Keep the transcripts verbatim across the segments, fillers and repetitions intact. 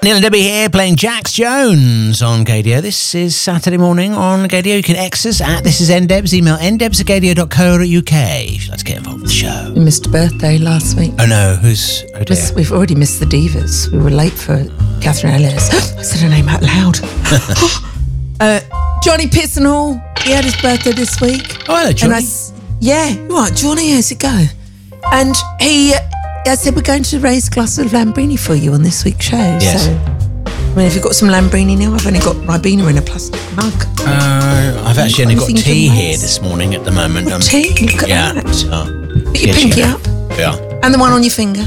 Neil and Debbie here playing Jax Jones on Gadio. This is Saturday morning on Gadio. You can X us at This Is NDebs. Email ndebs at gadio dot co dot uk if you'd like to get involved with the show. We missed a birthday last week. Oh no, who's... Oh dear. Miss, we've already missed the Divas. We were late for Catherine Ellis. I said her name out loud. uh, Johnny Pissenhall, he had his birthday this week. Oh, hello, Johnny. And I, yeah, right, Johnny, how's it go? And he... I said, we're going to raise a glass of Lambrini for you on this week's show. Yes. So, I mean, have you got some Lambrini now? I've only got Ribena in a plastic mug. Uh, I've actually only got Anything tea to here raise? this morning at the moment. Oh, Um, tea? Look at yeah. that. Oh, Put your yes, pinky yeah. up. Yeah. And the one on your finger.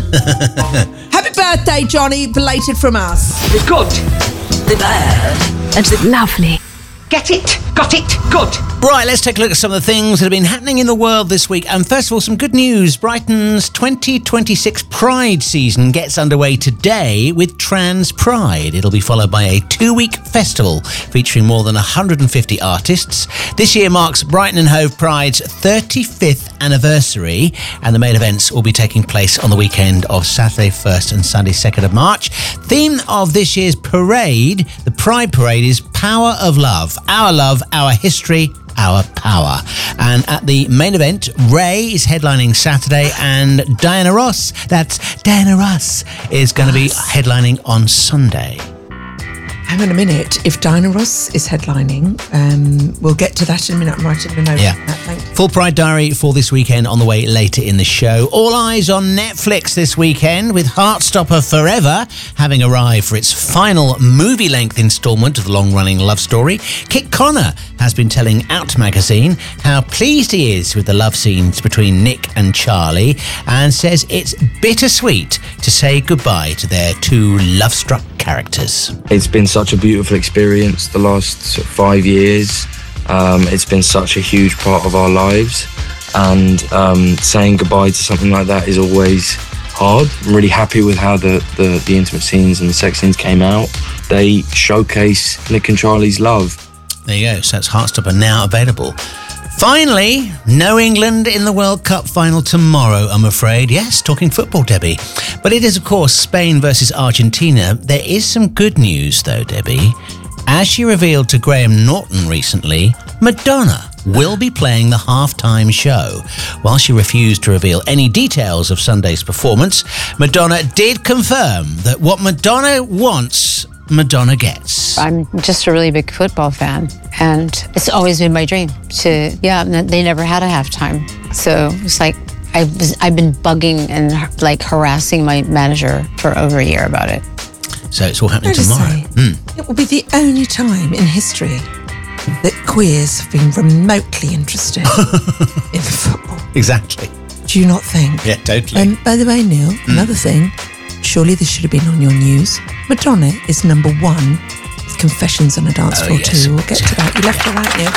Happy birthday, Johnny, belated from us. The good, the bad, and the lovely. Get it? Got it? Good. Right, let's take a look at some of the things that have been happening in the world this week. And first of all, some good news. Brighton's twenty twenty-six Pride season gets underway today with Trans Pride. It'll be followed by a two-week festival featuring more than one hundred fifty artists. This year marks Brighton and Hove Pride's thirty-fifth anniversary, and the main events will be taking place on the weekend of Saturday first and Sunday second of March. Theme of this year's parade, the Pride Parade, is Power of Love. Our love, our history, our power. And at the main event, Ray is headlining Saturday, and Diana Ross, that's Diana Ross, is going to be headlining on Sunday. Hang on a minute. If Diana Ross is headlining, um, we'll get to that in a minute. I'm writing a note. Yeah. That, thank you. Full Pride Diary for this weekend on the way later in the show. All eyes on Netflix this weekend, with Heartstopper Forever having arrived for its final movie-length instalment of the long-running love story. Kit Connor has been telling Out magazine how pleased he is with the love scenes between Nick and Charlie, and says it's bittersweet to say goodbye to their two love-struck characters. It's been such a beautiful experience the last sort of five years. Um, it's been such a huge part of our lives, and um, saying goodbye to something like that is always hard. I'm really happy with how the, the, the intimate scenes and the sex scenes came out. They showcase Nick and Charlie's love. There you go. So that's Heartstopper now available. Finally, no England in the World Cup final tomorrow, I'm afraid. Yes, talking football, Debbie. But it is, of course, Spain versus Argentina. There is some good news, though, Debbie. As she revealed to Graham Norton recently, Madonna will be playing the halftime show. While she refused to reveal any details of Sunday's performance, Madonna did confirm that what Madonna wants, Madonna gets. I'm just a really big football fan, and it's always been my dream to, yeah, they never had a halftime. So it's like, I was, I've been bugging and like harassing my manager for over a year about it. So it's all happening Can I just tomorrow. say, Mm. It will be the only time in history that queers have been remotely interested in football. Exactly. Do you not think? Yeah, totally. And by the way, Neil, another thing, surely this should have been on your news. Madonna is number one with Confessions on a Dance Oh, Floor yes. too. We'll get to that. You left her out, Neil.